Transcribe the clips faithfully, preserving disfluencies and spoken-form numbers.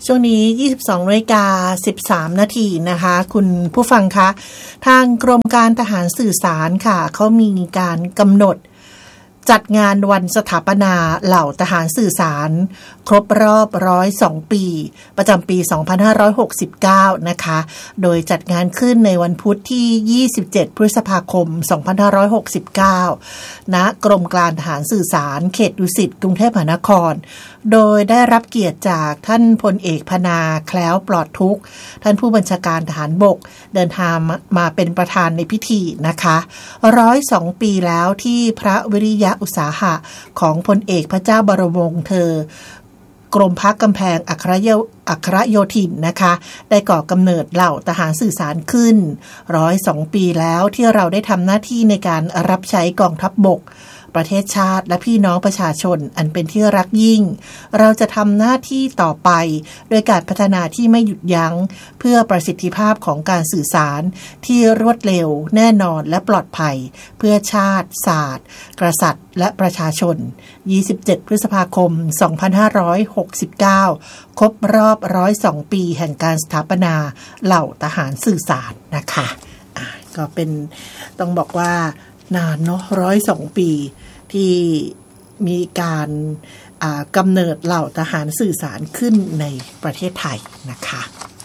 ช่วงนี้ ยี่สิบสองนาฬิกาสิบสามนาทีนะคะคุณผู้ฟังคะทางกรมการทหารสื่อสารค่ะเขามีการกำหนดจัดงานวันสถาปนาเหล่าทหารสื่อสารครบรอบหนึ่งร้อยสองปีประจำปี สองพันห้าร้อยหกสิบเก้า นะคะโดยจัดงานขึ้นในวันพุธที่ ยี่สิบเจ็ด พฤษภาคม สองพันห้าร้อยหกสิบเก้า ณ กรมการทหารสื่อสารเขตดุสิตกรุงเทพมหานครโดยได้รับเกียรติจากท่านพลเอกพนาแคล้วปลอดทุกข์ท่านผู้บัญชาการทหารบกเดินทางมาเป็นประธานในพิธีนะคะหนึ่งร้อยสองปีแล้วที่พระวิริยะอุตสาหะของพลเอกพระเจ้าบรมวงศ์เธอกรมพักกำแพงอัครโยอัครโยธินนะคะได้ก่อกำเนิดเหล่าทหารสื่อสารขึ้นหนึ่งร้อยสองปีแล้วที่เราได้ทำหน้าที่ในการรับใช้กองทัพบกประเทศชาติและพี่น้องประชาชนอันเป็นที่รักยิ่งเราจะทำหน้าที่ต่อไปโดยการพัฒนาที่ไม่หยุดยั้งเพื่อประสิทธิภาพของการสื่อสารที่รวดเร็วแน่นอนและปลอดภัยเพื่อชาติศาสตร์กษัตริย์และประชาชนยี่สิบเจ็ดพฤษภาคมสองพันห้าร้อยหกสิบเก้าครบรอบหนึ่งร้อยสองปีแห่งการสถาปนาเหล่าทหารสื่อสารนะคะอ่ะก็เป็นต้องบอกว่านานเนาะหนึ่งร้อยสองปีที่มีการกำเนิดเหล่าทหารสื่อสารขึ้นในประเทศไทยนะคะ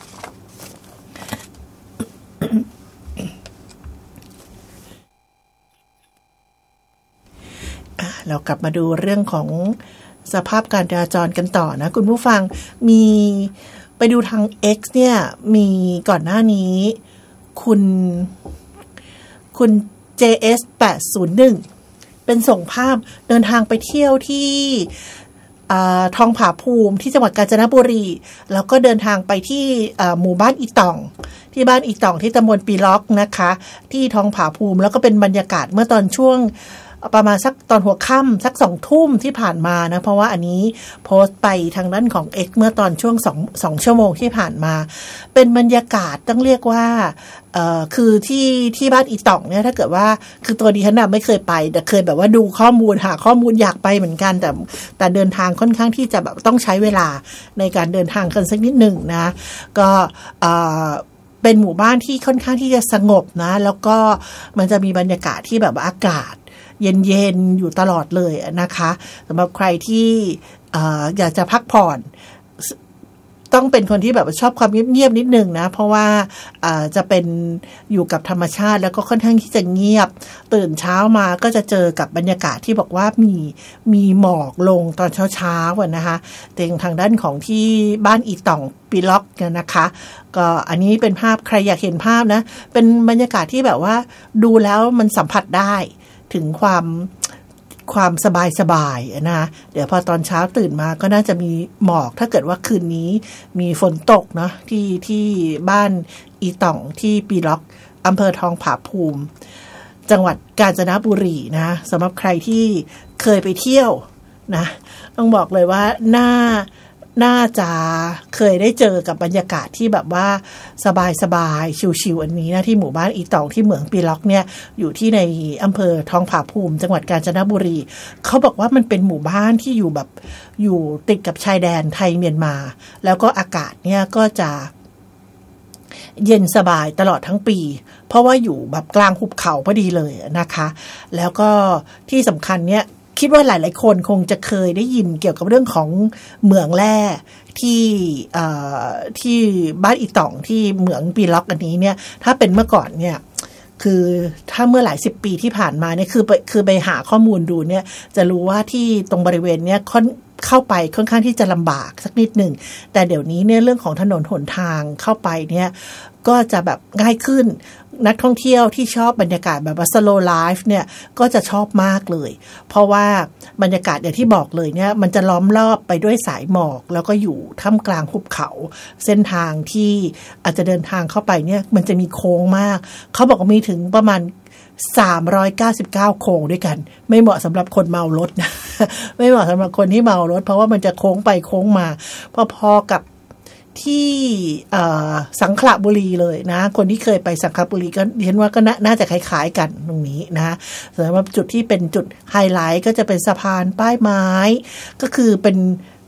เรากลับมาดูเรื่องของสภาพการจราจรกันต่อนะคุณผู้ฟังมีไปดูทาง X เนี่ยมีก่อนหน้านี้คุณคุณ เจ เอส แปดศูนย์หนึ่งเป็นส่งภาพเดินทางไปเที่ยวที่ทองผาภูมิที่จังหวัดกาญจนบุรีแล้วก็เดินทางไปที่หมู่บ้านอีต่องที่บ้านอีต่องที่ตำบลปีล็อกนะคะที่ทองผาภูมิแล้วก็เป็นบรรยากาศเมื่อตอนช่วงประมาณสักตอนหัวค่ำสักสองทุ่มที่ผ่านมานะเพราะว่าอันนี้โพสต์ไปทางด้านของ X เมื่อตอนช่วงสอง สองชั่วโมงที่ผ่านมาเป็นบรรยากาศต้องเรียกว่าเอ่อคือที่ที่บ้านอีต่องเนี่ยถ้าเกิดว่าคือตัวดิฉันน่ะไม่เคยไปแต่เคยแบบว่าดูข้อมูลหาข้อมูลอยากไปเหมือนกันแต่แต่เดินทางค่อนข้างที่จะแบบต้องใช้เวลาในการเดินทางกันสักนิดหนึ่งนะก็เอ่อเป็นหมู่บ้านที่ค่อนข้างที่จะสงบนะแล้วก็มันจะมีบรรยากาศที่แบบอากาศเย็นๆอยู่ตลอดเลยนะคะสำหรับใครที่เอ่ออยากจะพักผ่อนต้องเป็นคนที่แบบชอบความเงียบๆนิดนึงนะเพราะว่าจะเป็นอยู่กับธรรมชาติแล้วก็ค่อนข้างที่จะเงียบตื่นเช้ามาก็จะเจอกับบรรยากาศที่บอกว่ามีมีหมอกลงตอนเช้าๆอ่ะนะคะแต่ทางด้านของที่บ้านอีต่องปีล็อกเนี่ยนะคะก็อันนี้เป็นภาพใครอยากเห็นภาพนะเป็นบรรยากาศที่แบบว่าดูแล้วมันสัมผัสได้ถึงความความสบายสบายนะเดี๋ยวพอตอนเช้าตื่นมาก็น่าจะมีหมอกถ้าเกิดว่าคืนนี้มีฝนตกเนาะที่ที่บ้านอีต่องที่ปีล็อกอำเภอทองผาภูมิจังหวัดกาญจนบุรีนะสำหรับใครที่เคยไปเที่ยวนะต้องบอกเลยว่าน่าน่าจะเคยได้เจอกับบรรยากาศที่แบบว่าสบายๆชิวๆอันนี้นะที่หมู่บ้านอีต่องที่เหมืองปีล็อกเนี่ยอยู่ที่ในอำเภอทองผาภูมิจังหวัดกาญจนบุรีเขาบอกว่ามันเป็นหมู่บ้านที่อยู่แบบอยู่ติดกับชายแดนไทยเมียนมาแล้วก็อากาศเนี่ยก็จะเย็นสบายตลอดทั้งปีเพราะว่าอยู่แบบกลางหุบเขาพอดีเลยนะคะแล้วก็ที่สำคัญเนี่ยคิดว่าหลายๆคนคงจะเคยได้ยินเกี่ยวกับเรื่องของเหมืองแร่ที่ที่บ้านอีต่องที่เหมืองปีล็อกอันนี้เนี่ยถ้าเป็นเมื่อก่อนเนี่ยคือถ้าเมื่อหลายสิบปีที่ผ่านมาเนี่ยคือไปคือไปหาข้อมูลดูเนี่ยจะรู้ว่าที่ตรงบริเวณเนี้ยค่อนเข้าไปค่อนข้างที่จะลำบากสักนิดหนึ่งแต่เดี๋ยวนี้เนี่ยเรื่องของถนนหนทางเข้าไปเนี่ยก็จะแบบง่ายขึ้นนักท่องเที่ยวที่ชอบบรรยากาศแบบว่า slow life เนี่ยก็จะชอบมากเลยเพราะว่าบรรยากาศอย่างที่บอกเลยเนี่ยมันจะล้อมรอบไปด้วยสายหมอกแล้วก็อยู่ท่ามกลางหุบเขาเส้นทางที่อาจจะเดินทางเข้าไปเนี่ยมันจะมีโค้งมากเขาบอกว่ามีถึงประมาณสามร้อยเก้าสิบเก้าโค้งด้วยกันไม่เหมาะสำหรับคนเมารถนะ ไม่เหมาะสำหรับคนที่เมารถเพราะว่ามันจะโค้งไปโค้งมาพอๆกับที่สังขละบุรีเลยนะคนที่เคยไปสังขละบุรีก็เห็นว่าก็น่าจะคล้ายๆกันตรงนี้นะสำหรับจุดที่เป็นจุดไฮไลท์ก็จะเป็นสะพานป้ายไม้ก็คือเป็น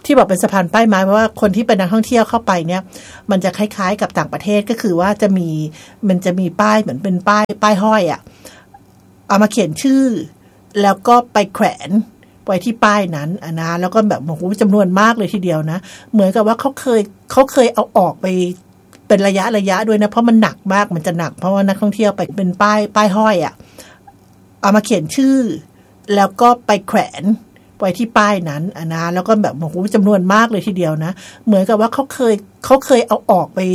ที่บอกเป็นสะพานป้ายไม้เพราะว่าคนที่เป็นนักท่องเที่ยวเข้าไปเนี่ยมันจะคล้ายๆกับต่างประเทศก็คือว่าจะมีมันจะมีป้ายเหมือนเป็นป้ายป้ายห้อยอ่ะเอามาเขียนชื่อแล้วก็ไปแขวนไว้ที่ป้ายนั้นอะนะแล้วก็แบบโอ้โหจำนวนมากเลยทีเดียวนะเหมือนกับว่าเขาเคยเขาเคยเอาออกไปเป็นระยะระยะด้วยนะเพราะมันหนักมากมันจะหนักเพราะว่านักท่องเที่ยวไปเป็นป้ายป้ายห้อยอ่ะเอามาเขียนชื่อแล้วก็ไปแขวนไว้ที่ป้ายนั้นอะนะแล้วก็แบบโอ้โหจำนวนมากเลยทีเดียวนะเหมือนกับว่าเขาเคยเขาเคยเอาออกไป